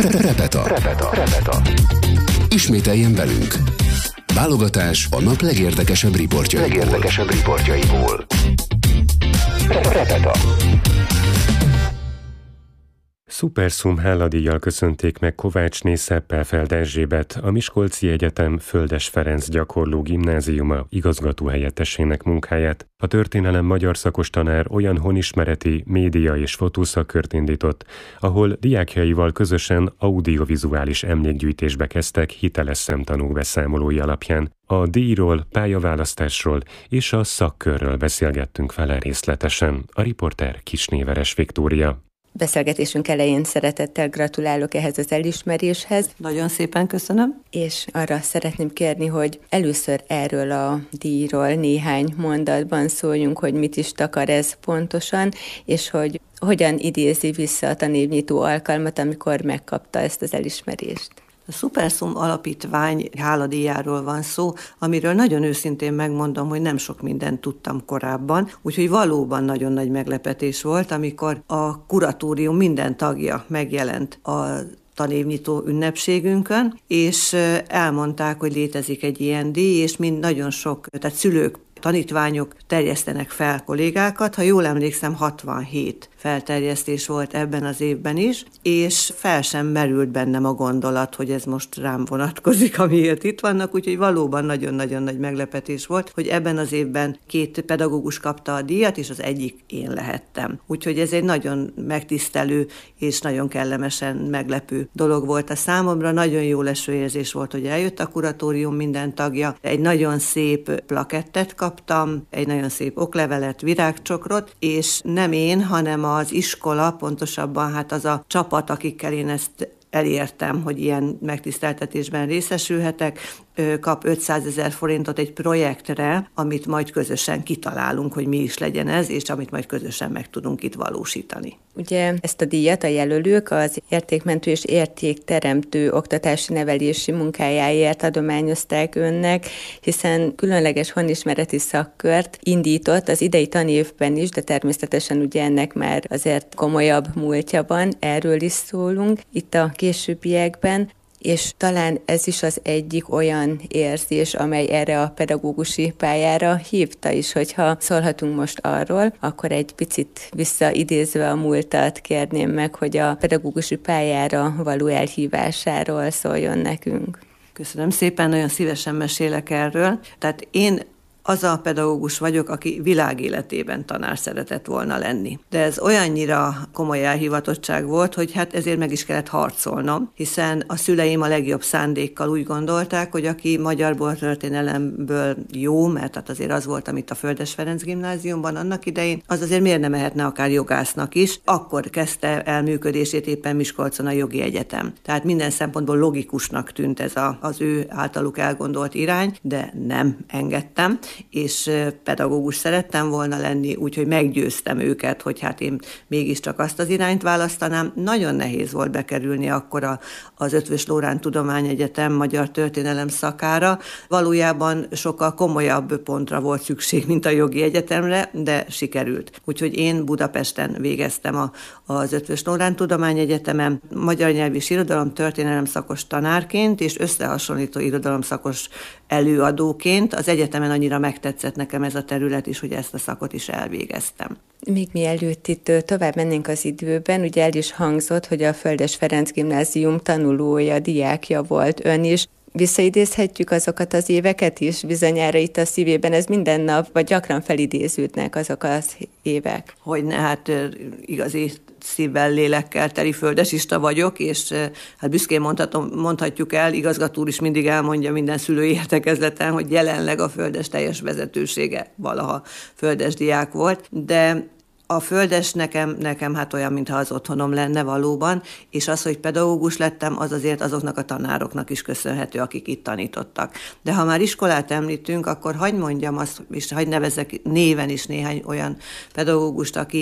Repeta. Ismételjen velünk. Válogatás a nap legérdekesebb riportjaiból. Repeta. Szuperszum háladíjjal köszönték meg Kovácsné Szeppelfeld Erzsébet, a Miskolci Egyetem Földes Ferenc gyakorló gimnáziuma igazgatóhelyettesének munkáját. A történelem magyar szakos tanár olyan honismereti, média és fotószakkört indított, ahol diákjaival közösen audiovizuális emlékgyűjtésbe kezdtek hiteles szemtanúk beszámolói alapján. A díjról, pályaválasztásról és a szakkörről beszélgettünk vele részletesen. A riporter Kisnéveres Viktória. Beszélgetésünk elején szeretettel gratulálok ehhez az elismeréshez. Nagyon szépen köszönöm. És arra szeretném kérni, hogy először erről a díjról néhány mondatban szóljunk, hogy mit is takar ez pontosan, és hogy hogyan idézi vissza a tanévnyitó alkalmat, amikor megkapta ezt az elismerést. A Szuperszum alapítvány háladíjáról van szó, amiről nagyon őszintén megmondom, hogy nem sok mindent tudtam korábban, úgyhogy valóban nagyon nagy meglepetés volt, amikor a kuratórium minden tagja megjelent a tanévnyitó ünnepségünkön, és elmondták, hogy létezik egy ilyen díj, és mind nagyon sok, tehát szülők, tanítványok terjesztenek fel kollégákat. Ha jól emlékszem, 67 felterjesztés volt ebben az évben is, és fel sem merült bennem a gondolat, hogy ez most rám vonatkozik, amiért itt vannak, úgyhogy valóban nagyon-nagyon nagy meglepetés volt, hogy ebben az évben 2 pedagógus kapta a díjat, és az egyik én lehettem. Úgyhogy ez egy nagyon megtisztelő és nagyon kellemesen meglepő dolog volt a számomra. Nagyon jó leső érzés volt, hogy eljött a kuratórium minden tagja. Egy nagyon szép plakettet kaptam, egy nagyon szép oklevelet, virágcsokrot, és nem én, hanem az iskola, pontosabban hát az a csapat, akikkel én ezt elértem, hogy ilyen megtiszteltetésben részesülhetek, kap 500 000 forintot egy projektre, amit majd közösen kitalálunk, hogy mi is legyen ez, és amit majd közösen meg tudunk itt valósítani. Ugye ezt a díjat a jelölők az értékmentő és értékteremtő oktatási nevelési munkájáért adományozták önnek, hiszen különleges honismereti szakkört indított az idei tanévben is, de természetesen ugye ennek már azért komolyabb múltja van, erről is szólunk itt a későbbiekben, és talán ez is az egyik olyan érzés, amely erre a pedagógusi pályára hívta is, hogyha szólhatunk most arról, akkor egy picit visszaidézve a múltat kérném meg, hogy a pedagógusi pályára való elhívásáról szóljon nekünk. Köszönöm szépen, nagyon szívesen mesélek erről. Tehát én az a pedagógus vagyok, aki világéletében tanár szeretett volna lenni. De ez olyannyira komoly elhivatottság volt, hogy hát ezért meg is kellett harcolnom, hiszen a szüleim a legjobb szándékkal úgy gondolták, hogy aki magyarból, történelemből jó, mert hát azért az volt, amit a Földes Ferenc gimnáziumban annak idején, az azért miért nem mehetne akár jogásznak is. Akkor kezdte el működését éppen Miskolcon a jogi egyetem. Tehát minden szempontból logikusnak tűnt ez az ő általuk elgondolt irány, de nem engedtem, és pedagógus szerettem volna lenni, úgyhogy meggyőztem őket, hogy hát én mégiscsak azt az irányt választanám. Nagyon nehéz volt bekerülni akkor az Eötvös Loránd Tudományegyetem magyar történelem szakára. Valójában sokkal komolyabb pontra volt szükség, mint a jogi egyetemre, de sikerült. Úgyhogy én Budapesten végeztem az Eötvös Loránd Tudományegyetemen magyar nyelv és irodalom történelem szakos tanárként, és összehasonlító irodalom szakos előadóként. Az egyetemen annyira megtetszett nekem ez a terület is, hogy ezt a szakot is elvégeztem. Még mielőtt itt tovább mennénk az időben, ugye el is hangzott, hogy a Földes Ferenc gimnázium tanulója, diákja volt ön is. Visszaidézhetjük azokat az éveket is? Bizonyára itt a szívében ez minden nap, vagy gyakran felidéződnek azok az évek. Hogyne, hát igazi szívvel, lélekkel teli földesista vagyok, és hát büszkén mondhatjuk el, igazgató úr is mindig elmondja minden szülői értekezleten, hogy jelenleg a Földes teljes vezetősége valaha földes diák volt, de a Földes nekem hát olyan, mintha az otthonom lenne valóban, és az, hogy pedagógus lettem, az azért azoknak a tanároknak is köszönhető, akik itt tanítottak. De ha már iskolát említünk, akkor hadd mondjam azt, és hadd nevezzek néven is néhány olyan pedagógust, aki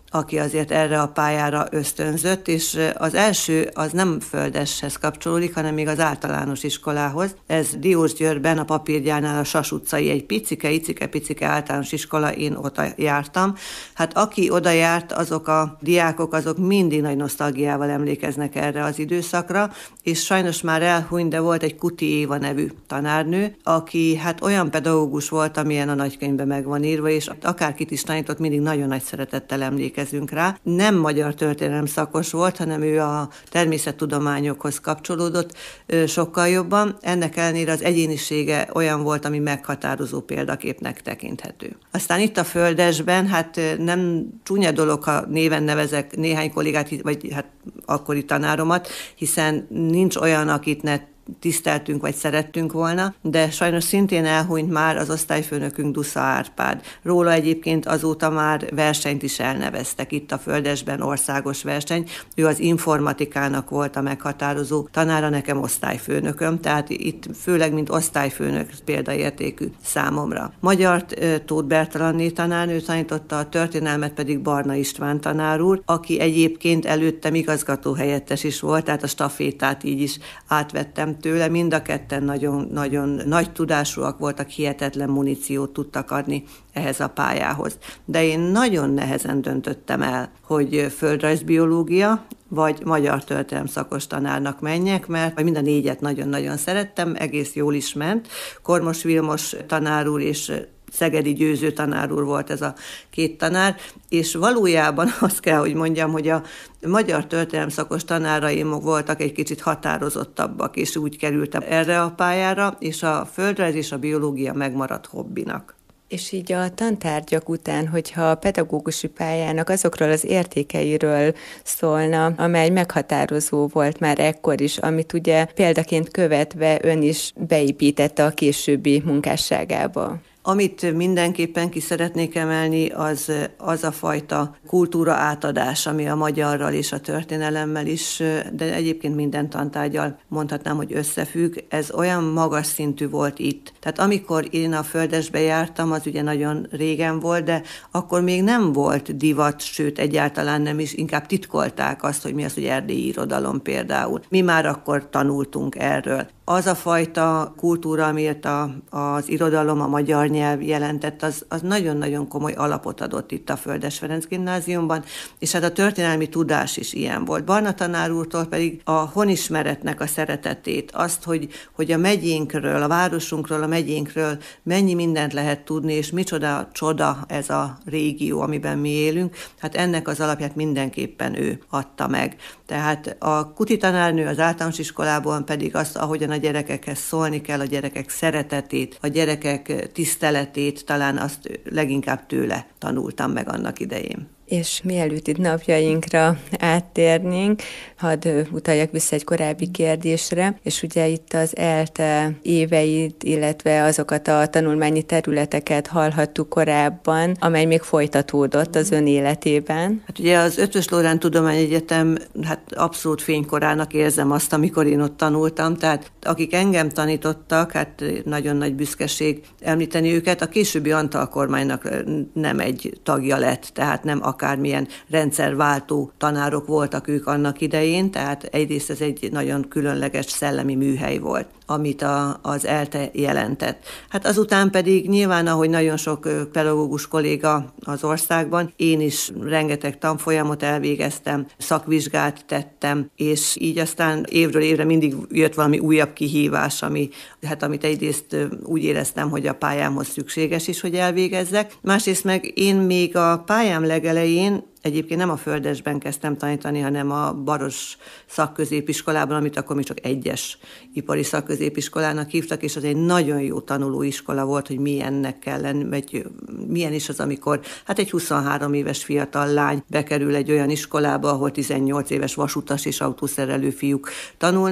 aki azért erre a pályára ösztönzött, és az első az nem Földeshez kapcsolódik, hanem még az általános iskolához. Ez Diósgyőrben, a Papírgyárnál a Sas utcai egy picike általános iskola, én oda jártam. Hát aki oda járt, azok a diákok, azok mindig nagy nosztalgiával emlékeznek erre az időszakra, és sajnos már elhunyt, de volt egy Kuti Éva nevű tanárnő, aki hát olyan pedagógus volt, amilyen a nagykönyvben meg van írva, és akárkit is tanított, mindig nagyon nagy szeretettel emlékezünk rá. Nem magyar történelem szakos volt, hanem ő a természettudományokhoz kapcsolódott sokkal jobban. Ennek ellenére az egyénisége olyan volt, ami meghatározó példaképnek tekinthető. Aztán itt a Földesben, hát nem csúnya dolog, ha néven nevezek néhány kollégát, vagy hát akkori tanáromat, hiszen nincs olyan, akit ne tiszteltünk vagy szerettünk volna, de sajnos szintén elhunyt már az osztályfőnökünk, Dusza Árpád. Róla egyébként azóta már versenyt is elneveztek itt a Földesben, országos verseny. Ő az informatikának volt a meghatározó tanára, nekem osztályfőnököm, tehát itt főleg mint osztályfőnök példaértékű számomra. Magyart Tóth Bertalanné tanárnő tanította, a történelmet pedig Barna István tanár úr, aki egyébként előttem igazgatóhelyettes is volt, tehát a stafétát így is átvettem tőle, mind a ketten nagyon nagy tudásúak voltak, hihetetlen muníciót tudtak adni ehhez a pályához. De én nagyon nehezen döntöttem el, hogy földrajzbiológia vagy magyar történelem szakos tanárnak menjek, mert mind a négyet nagyon-nagyon szerettem, egész jól is ment. Kormos Vilmos tanár úr és Szegedi Győző tanár úr volt ez a két tanár, és valójában azt kell, hogy mondjam, hogy a magyar történelem szakos tanáraim voltak egy kicsit határozottabbak, és úgy kerültem erre a pályára, és a földrajz és a biológia megmaradt hobbinak. És így a tantárgyak után, hogyha a pedagógusi pályának azokról az értékeiről szólna, amely meghatározó volt már ekkor is, amit ugye példaként követve ön is beépítette a későbbi munkásságába. Amit mindenképpen ki szeretnék emelni, az a fajta kultúra átadás, ami a magyarral és a történelemmel is, de egyébként minden tantárggyal mondhatnám, hogy összefügg. Ez olyan magas szintű volt itt. Tehát amikor én a Földesbe jártam, az ugye nagyon régen volt, de akkor még nem volt divat, sőt egyáltalán nem is, inkább titkolták azt, hogy mi az, hogy erdélyi irodalom például. Mi már akkor tanultunk erről. Az a fajta kultúra, amit az irodalom, a magyar nyelv jelentett, az nagyon-nagyon komoly alapot adott itt a Földes Ferenc Gimnáziumban, és hát a történelmi tudás is ilyen volt. Barna tanár úrtól pedig a honismeretnek a szeretetét, azt, hogy a megyénkről, a városunkról, a megyénkről mennyi mindent lehet tudni, és micsoda csoda ez a régió, amiben mi élünk, hát ennek az alapját mindenképpen ő adta meg. Tehát a Kuti tanárnő az általános iskolában pedig azt, ahogyan a gyerekekhez szólni kell, a gyerekek szeretetét, a gyerekek tiszteletét, talán azt leginkább tőle tanultam meg annak idején. És mielőtt itt napjainkra áttérnénk, hadd utaljak vissza egy korábbi kérdésre, és ugye itt az ELTE éveit, illetve azokat a tanulmányi területeket hallhattuk korábban, amely még folytatódott az ön életében. Hát ugye az Eötvös Loránd Tudományegyetem, hát abszolút fénykorának érzem azt, amikor én ott tanultam, tehát akik engem tanítottak, hát nagyon nagy büszkeség említeni őket, a későbbi Antal kormánynak nem egy tagja lett, tehát nem akármilyen rendszerváltó tanárok voltak ők annak idején, tehát egyrészt ez egy nagyon különleges szellemi műhely volt, amit az ELTE jelentett. Hát azután pedig nyilván, ahogy nagyon sok pedagógus kolléga az országban, én is rengeteg tanfolyamot elvégeztem, szakvizsgát tettem, és így aztán évről évre mindig jött valami újabb kihívás, amit egyrészt úgy éreztem, hogy a pályámhoz szükséges is, hogy elvégezzek. Másrészt meg én még a pályám legelején egyébként nem a Földesben kezdtem tanítani, hanem a Baros szakközépiskolában, amit akkor még csak egyes ipari szakközépiskolának hívtak, és az egy nagyon jó tanulóiskola volt, hogy milyennek kell lenni, vagy milyen is az, amikor hát egy 23 éves fiatal lány bekerül egy olyan iskolába, ahol 18 éves vasutas és autószerelő fiúk tanulnak,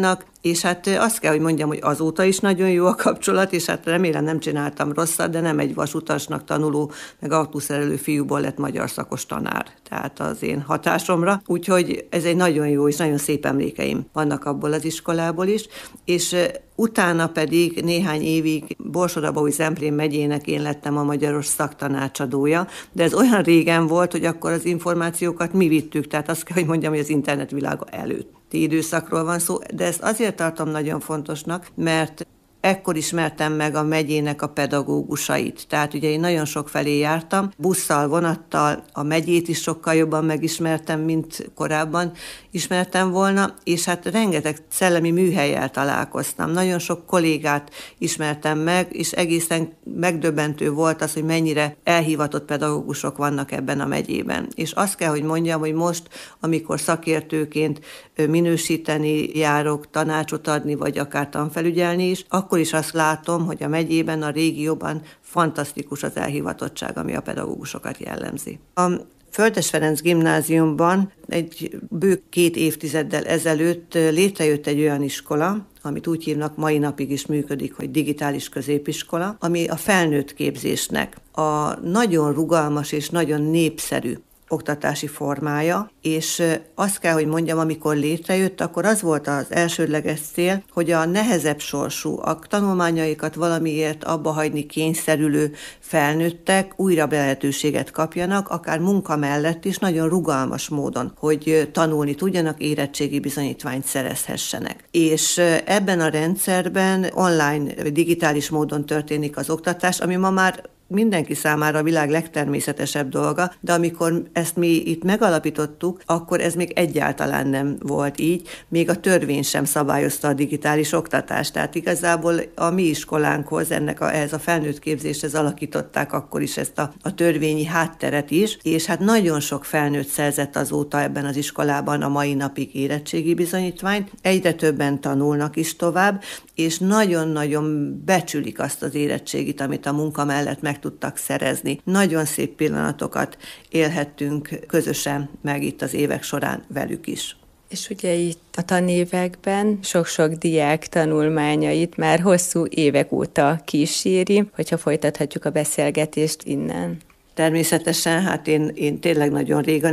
és hát azt kell, hogy mondjam, hogy azóta is nagyon jó a kapcsolat, és hát remélem nem csináltam rosszat, de nem egy vasutasnak tanuló, meg autószerelő fiúból lett magyar szakos tanár, tehát az én hatásomra. Úgyhogy ez egy nagyon jó és nagyon szép emlékeim vannak abból az iskolából is, és utána pedig néhány évig Borsod-Abaúj-Zemplén megyének én lettem a magyaros szaktanácsadója, de ez olyan régen volt, hogy akkor az információkat mi vittük, tehát azt kell, hogy mondjam, hogy az internet világa előtti időszakról van szó, de ezt azért tartom nagyon fontosnak, mert ekkor ismertem meg a megyének a pedagógusait. Tehát ugye én nagyon sok felé jártam, busszal, vonattal, a megyét is sokkal jobban megismertem, mint korábban ismertem volna, és hát rengeteg szellemi műhellyel találkoztam. Nagyon sok kollégát ismertem meg, és egészen megdöbbentő volt az, hogy mennyire elhivatott pedagógusok vannak ebben a megyében. És azt kell, hogy mondjam, hogy most, amikor szakértőként minősíteni járok, tanácsot adni, vagy akár tanfelügyelni is, akkor is azt látom, hogy a megyében, a régióban fantasztikus az elhivatottság, ami a pedagógusokat jellemzi. A Földes Ferenc gimnáziumban egy bő 2 évtizeddel ezelőtt létrejött egy olyan iskola, amit úgy hívnak, mai napig is működik, hogy digitális középiskola, ami a felnőtt képzésnek a nagyon rugalmas és nagyon népszerű oktatási formája, és azt kell, hogy mondjam, amikor létrejött, akkor az volt az elsődleges cél, hogy a nehezebb sorsú, a tanulmányaikat valamiért abba hagyni kényszerülő felnőttek újra lehetőséget kapjanak, akár munka mellett is nagyon rugalmas módon, hogy tanulni tudjanak, érettségi bizonyítványt szerezhessenek. És ebben a rendszerben online, digitális módon történik az oktatás, ami ma már mindenki számára a világ legtermészetesebb dolga, de amikor ezt mi itt megalapítottuk, akkor ez még egyáltalán nem volt így, még a törvény sem szabályozta a digitális oktatást. Tehát igazából a mi iskolánkhoz, ehhez a felnőtt képzéshez alakították akkor is ezt a törvényi hátteret is, és hát nagyon sok felnőtt szerzett azóta ebben az iskolában a mai napig érettségi bizonyítványt, egyre többen tanulnak is tovább, és nagyon-nagyon becsülik azt az érettségit, amit a munka mellett meg tudtak szerezni. Nagyon szép pillanatokat élhettünk közösen meg itt az évek során velük is. És ugye itt a tanévekben sok-sok diák tanulmányait már hosszú évek óta kíséri, hogyha folytathatjuk a beszélgetést innen. Természetesen, hát én tényleg nagyon régen,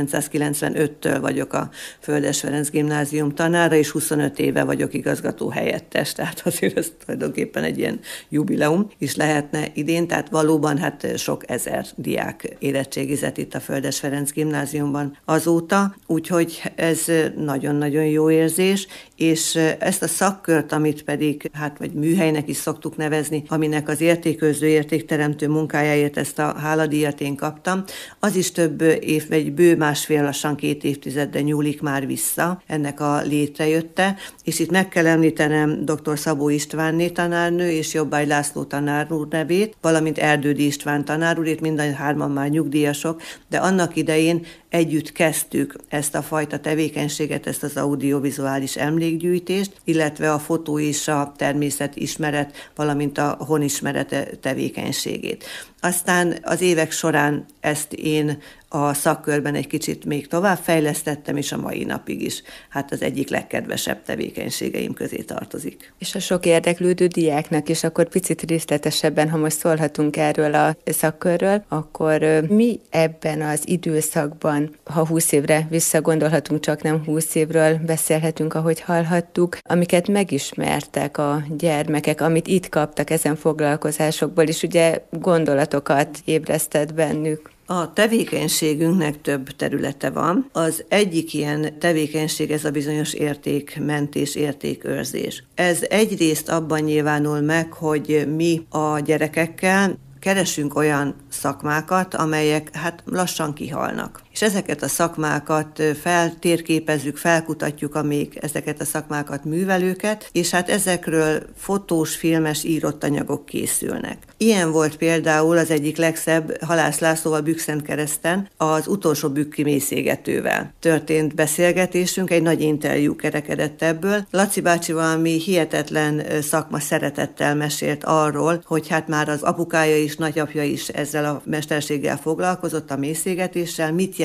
1995-től vagyok a Földes Ferenc gimnázium tanára, és 25 éve vagyok igazgató helyettes, tehát azért ez tulajdonképpen egy ilyen jubileum is lehetne idén, tehát valóban hát sok ezer diák érettségizett itt a Földes Ferenc gimnáziumban azóta, úgyhogy ez nagyon-nagyon jó érzés, és ezt a szakkört, amit pedig, vagy műhelynek is szoktuk nevezni, aminek az értéköző, értékteremtő munkájáért ezt a háladíjat én kaptam, az is több év, egy bő másfél, lassan 2 évtizedre nyúlik már vissza ennek a létrejötte, és itt meg kell említenem dr. Szabó Istvánné tanárnő és Jobbágy László tanár úr nevét, valamint Erdődi István tanár úr, itt mind a 3-an már nyugdíjasok, de annak idején együtt kezdtük ezt a fajta tevékenységet, ezt az audiovizuális emlékgyűjtést, illetve a fotó és a természetismeret, valamint a honismeret tevékenységét. Aztán az évek során ezt én a szakkörben egy kicsit még tovább fejlesztettem, és a mai napig is az egyik legkedvesebb tevékenységeim közé tartozik. És a sok érdeklődő diáknak is akkor picit részletesebben, ha most szólhatunk erről a szakkörről, akkor mi ebben az időszakban, ha 20 évre visszagondolhatunk, csak nem 20 évről beszélhetünk, ahogy hallhattuk, amiket megismertek a gyermekek, amit itt kaptak ezen foglalkozásokból, és ugye gondolatokat ébresztett bennük. A tevékenységünknek több területe van. Az egyik ilyen tevékenység ez a bizonyos értékmentés, értékőrzés. Ez egyrészt abban nyilvánul meg, hogy mi a gyerekekkel keresünk olyan szakmákat, amelyek lassan kihalnak. És ezeket a szakmákat feltérképezzük, felkutatjuk, amíg ezeket a szakmákat művelőket, és ezekről fotós, filmes, írott anyagok készülnek. Ilyen volt például az egyik legszebb Halász Lászlóval Bükszentkereszten, az utolsó bükkimészégetővel történt beszélgetésünk, egy nagy interjú kerekedett ebből. Laci bácsi valami hihetetlen szakma szeretettel mesélt arról, hogy már az apukája is, nagyapja is ezzel a mesterséggel foglalkozott, a mészégetéssel, mit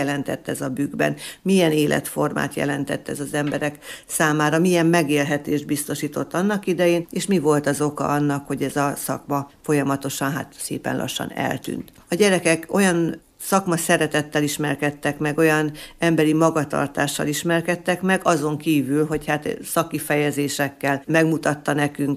jelentett ez a bükkben, milyen életformát jelentett ez az emberek számára, milyen megélhetést biztosított annak idején, és mi volt az oka annak, hogy ez a szakma folyamatosan, szépen lassan eltűnt. A gyerekek olyan szakma szeretettel ismerkedtek meg, olyan emberi magatartással ismerkedtek meg, azon kívül, hogy szakifejezésekkel megmutatta nekünk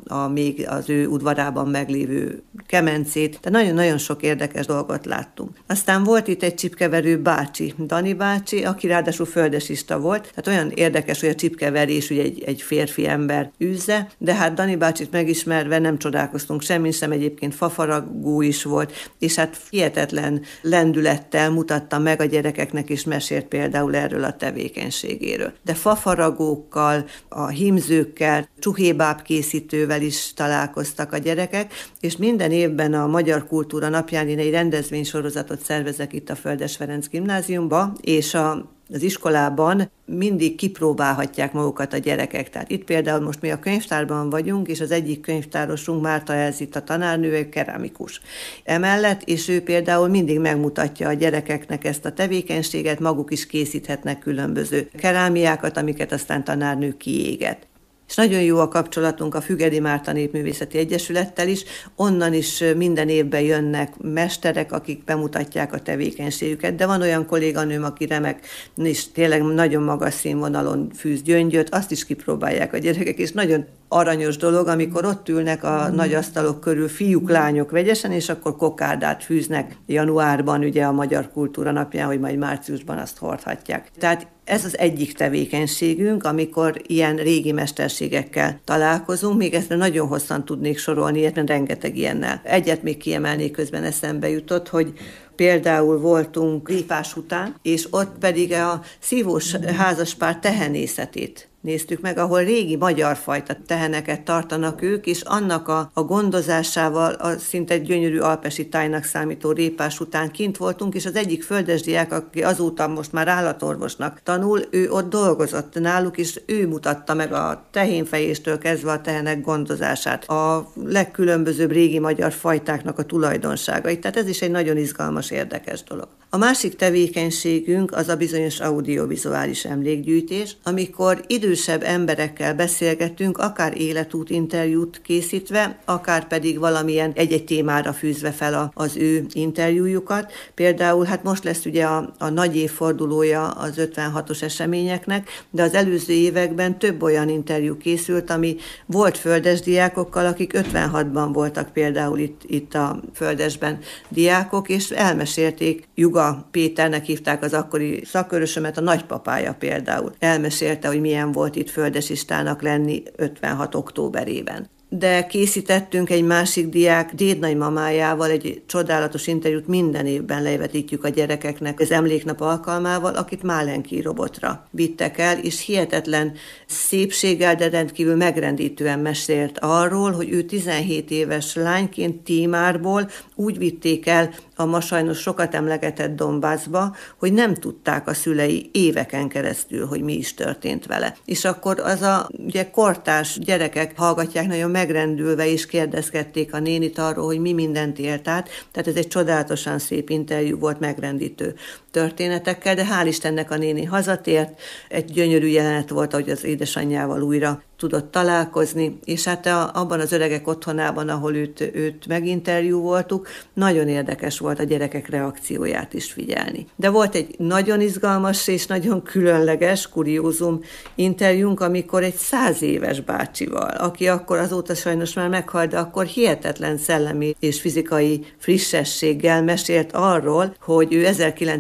még az ő udvarában meglévő kemencét, de nagyon-nagyon sok érdekes dolgot láttunk. Aztán volt itt egy csipkeverő bácsi, Dani bácsi, aki ráadásul földesista volt, tehát olyan érdekes, hogy a csipkeverés ugye egy férfi ember űzze, de Dani bácsit megismerve nem csodálkoztunk semmin sem, egyébként fafaragó is volt, és hihetetlen lendülettel mutatta meg a gyerekeknek, és mesélt például erről a tevékenységéről. De fafaragókkal, a hímzőkkel, csuhébáb készítővel is találkoztak a gyerekek, és minden évben a Magyar Kultúra Napján én egy rendezvénysorozatot szervezek itt a Földes Ferenc Gimnáziumba, és az iskolában mindig kipróbálhatják magukat a gyerekek. Tehát itt például most mi a könyvtárban vagyunk, és az egyik könyvtárosunk, Márta Elzit, a tanárnő, egy keramikus. Emellett, és ő például mindig megmutatja a gyerekeknek ezt a tevékenységet, maguk is készíthetnek különböző kerámiákat, amiket aztán tanárnő kiéget. És nagyon jó a kapcsolatunk a Fügedi Márta Népművészeti Egyesülettel is, onnan is minden évben jönnek mesterek, akik bemutatják a tevékenységüket, de van olyan kolléganőm, aki remek, és tényleg nagyon magas színvonalon fűz gyöngyöt, azt is kipróbálják a gyerekek, és nagyon aranyos dolog, amikor ott ülnek a nagy asztalok körül fiúk, lányok vegyesen, és akkor kokárdát fűznek januárban, ugye a Magyar Kultúra Napján, hogy majd márciusban azt hordhatják. Tehát ez az egyik tevékenységünk, amikor ilyen régi mesterségekkel találkozunk, még ezt nagyon hosszan tudnék sorolni, illetve rengeteg ilyennel. Egyet még kiemelnék, közben eszembe jutott, hogy például voltunk Répás után, és ott pedig a szívós házaspár tehenészetét néztük meg, ahol régi magyar fajta teheneket tartanak ők, és annak a gondozásával a szinte gyönyörű alpesi tájnak számító Répás után kint voltunk, és az egyik földesdiák, aki azóta most már állatorvosnak tanul, ő ott dolgozott náluk, és ő mutatta meg a tehénfejéstől kezdve a tehenek gondozását, a legkülönbözőbb régi magyar fajtáknak a tulajdonságait. Tehát ez is egy nagyon izgalmas, érdekes dolog. A másik tevékenységünk az a bizonyos audiovizuális emlékgyűjtés, amikor idősebb emberekkel beszélgetünk, akár életút interjút készítve, akár pedig valamilyen egy-egy témára fűzve fel az ő interjújukat. Például most lesz ugye a nagy évfordulója az 56-os eseményeknek, de az előző években több olyan interjú készült, ami volt földes diákokkal, akik 56-ban voltak például itt a Földesben diákok, és elmesélték, Juga Péternek hívták az akkori szakkörösömet, a nagypapája például. Elmesélte, hogy milyen volt itt földesistának lenni 56. októberében. De készítettünk egy másik diák dédnagymamájával egy csodálatos interjút, minden évben levetítjük a gyerekeknek az emléknap alkalmával, akit Málenki robotra vittek el, és hihetetlen szépséggel, de rendkívül megrendítően mesélt arról, hogy ő 17 éves lányként Tímárból úgy vitték el a ma sajnos sokat emlegetett Donbassba, hogy nem tudták a szülei éveken keresztül, hogy mi is történt vele. És akkor ugye kortárs gyerekek hallgatják nagyon megrendülve, és kérdezgették a nénit arról, hogy mi mindent élt át. Tehát ez egy csodálatosan szép interjú volt, megrendítő történetekkel, de hál' Istennek a néni hazatért, egy gyönyörű jelenet volt, hogy az édesanyjával újra tudott találkozni, és abban az öregek otthonában, ahol őt meginterjú voltuk, nagyon érdekes volt a gyerekek reakcióját is figyelni. De volt egy nagyon izgalmas és nagyon különleges, kuriózum interjúnk, amikor egy 100 éves bácsival, aki akkor azóta sajnos már meghalt, de akkor hihetetlen szellemi és fizikai frissességgel mesélt arról, hogy ő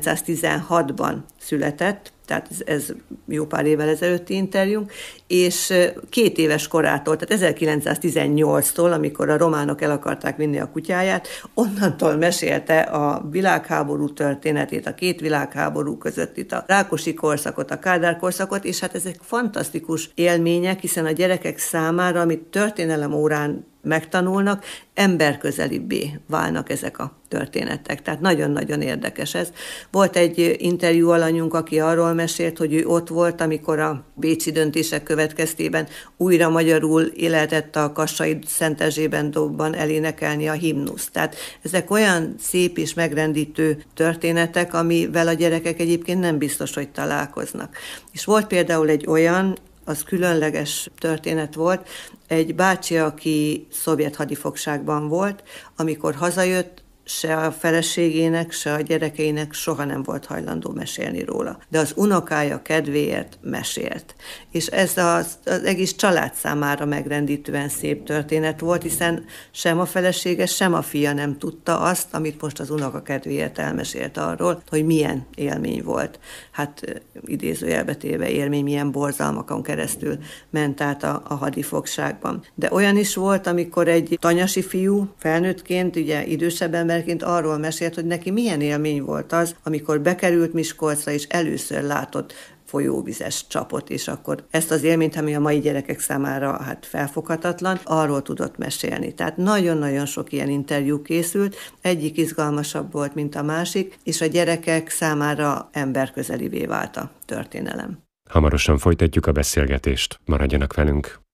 1916-ban született, tehát ez jó pár évvel ezelőtti interjúnk, és 2 éves korától, tehát 1918-tól, amikor a románok el akarták vinni a kutyáját, onnantól mesélte a világháború történetét, a 2 világháború között itt a Rákosi korszakot, a Kádár korszakot, és ezek fantasztikus élmények, hiszen a gyerekek számára, amit történelem órán megtanulnak, emberközelibbé válnak ezek a történetek. Tehát nagyon-nagyon érdekes ez. Volt egy interjú alanyunk, aki arról mesélt, hogy ő ott volt, amikor a bécsi döntések következtében újra magyarul lehetett a Kassai Szent Erzsébet dobban elénekelni a himnuszt. Tehát ezek olyan szép és megrendítő történetek, amivel a gyerekek egyébként nem biztos, hogy találkoznak. És volt például egy olyan, az különleges történet volt, egy bácsi, aki szovjet hadifogságban volt, amikor hazajött, se a feleségének, se a gyerekeinek soha nem volt hajlandó mesélni róla. De az unokája kedvéért mesélt. És ez az egész család számára megrendítően szép történet volt, hiszen sem a felesége, sem a fia nem tudta azt, amit most az unoka kedvéért elmesélt arról, hogy milyen élmény volt. Hát idézőjelbe téve élmény, milyen borzalmakon keresztül ment át a hadifogságban. De olyan is volt, amikor egy tanyasi fiú felnőttként, ugye idősebb emberként arról mesélt, hogy neki milyen élmény volt az, amikor bekerült Miskolcra, és először látott folyóvizes csapot, és akkor ezt az élményt, ami a mai gyerekek számára hát felfoghatatlan, arról tudott mesélni. Tehát nagyon-nagyon sok ilyen interjú készült, egyik izgalmasabb volt, mint a másik, és a gyerekek számára emberközelivé vált a történelem. Hamarosan folytatjuk a beszélgetést. Maradjanak velünk!